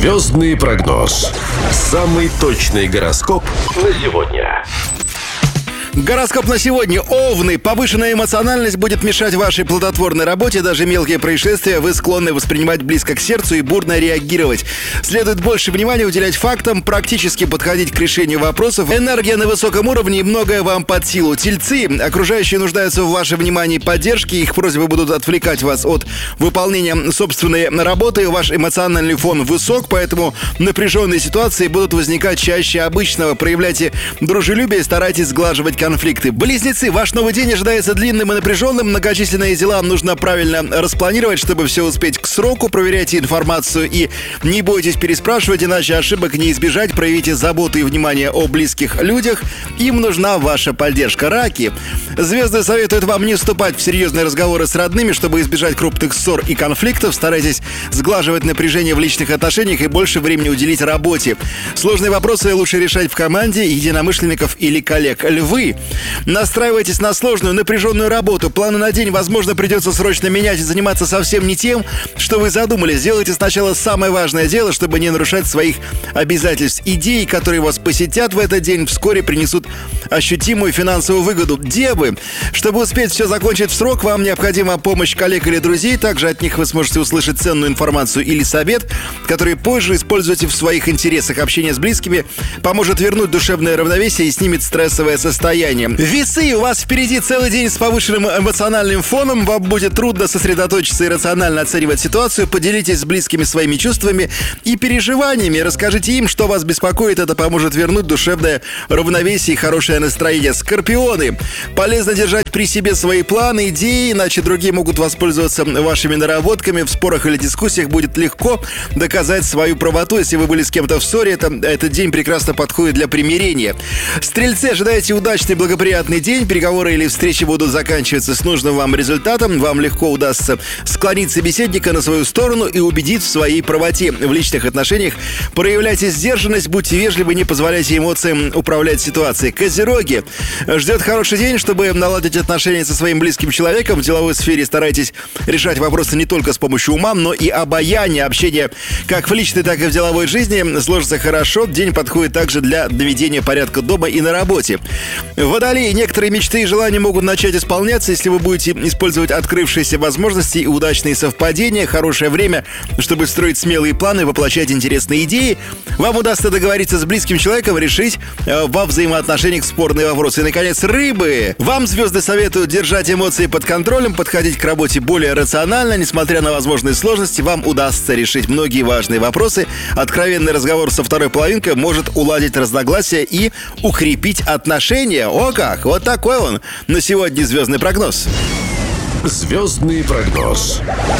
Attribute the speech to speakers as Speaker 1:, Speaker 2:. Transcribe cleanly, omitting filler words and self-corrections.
Speaker 1: Звездный прогноз. Самый точный гороскоп на сегодня.
Speaker 2: Гороскоп на сегодня. Овны. Повышенная эмоциональность будет мешать вашей плодотворной работе. Даже мелкие происшествия вы склонны воспринимать близко к сердцу и бурно реагировать. Следует больше внимания уделять фактам, практически подходить к решению вопросов. Энергия на высоком уровне и многое вам под силу. Тельцы. Окружающие нуждаются в вашем внимании и поддержке. Их просьбы будут отвлекать вас от выполнения собственной работы. Ваш эмоциональный фон высок, поэтому напряженные ситуации будут возникать чаще обычного. Проявляйте дружелюбие и старайтесь сглаживать конфликты. Близнецы, ваш новый день ожидается длинным и напряженным. Многочисленные дела нужно правильно распланировать, чтобы все успеть к сроку. Проверяйте информацию и не бойтесь переспрашивать, иначе ошибок не избежать. Проявите заботу и внимание о близких людях. Им нужна ваша поддержка. Раки. Звезды советуют вам не вступать в серьезные разговоры с родными, чтобы избежать крупных ссор и конфликтов. Старайтесь сглаживать напряжение в личных отношениях и больше времени уделить работе. Сложные вопросы лучше решать в команде, единомышленников или коллег. Львы. Настраивайтесь на сложную, напряженную работу. Планы на день, возможно, придется срочно менять и заниматься совсем не тем, что вы задумали. Сделайте сначала самое важное дело, чтобы не нарушать своих обязательств. Идеи, которые вас посетят в этот день, вскоре принесут ощутимую финансовую выгоду. Девы. Чтобы успеть все закончить в срок, вам необходима помощь коллег или друзей. Также от них вы сможете услышать ценную информацию или совет, который позже используете в своих интересах. Общение с близкими поможет вернуть душевное равновесие и снимет стрессовое состояние. Весы, у вас впереди целый день с повышенным эмоциональным фоном. Вам будет трудно сосредоточиться и рационально оценивать ситуацию. Поделитесь с близкими своими чувствами и переживаниями. Расскажите им, что вас беспокоит. Это поможет вернуть душевное равновесие и хорошее настроение. Скорпионы. Полезно держать при себе свои планы, идеи, иначе другие могут воспользоваться вашими наработками. В спорах или дискуссиях будет легко доказать свою правоту. Если вы были с кем-то в ссоре, этот день прекрасно подходит для примирения. Стрельцы, ожидаете удачный благоприятный день. Переговоры или встречи будут заканчиваться с нужным вам результатом. Вам легко удастся склонить собеседника на свою сторону и убедить в своей правоте. В личных отношениях проявляйте сдержанность, будьте вежливы, не позволяйте эмоциям управлять ситуацией. Козероги. Ждет хороший день, чтобы наладить отношения со своим близким человеком. В деловой сфере старайтесь решать вопросы не только с помощью ума, но и обаяния. Общение как в личной, так и в деловой жизни сложится хорошо. День подходит также для наведения порядка дома и на работе. Водолеи, некоторые мечты и желания могут начать исполняться, если вы будете использовать открывшиеся возможности и удачные совпадения. Хорошее время, чтобы строить смелые планы, воплощать интересные идеи. Вам удастся договориться с близким человеком, решить во взаимоотношениях спорные вопросы. И, наконец, рыбы. Вам звезды советуют держать эмоции под контролем, подходить к работе более рационально. Несмотря на возможные сложности, вам удастся решить многие важные вопросы. Откровенный разговор со второй половинкой может уладить разногласия и укрепить отношения. О как! Вот такой он на сегодня звездный прогноз.
Speaker 1: Звездный прогноз.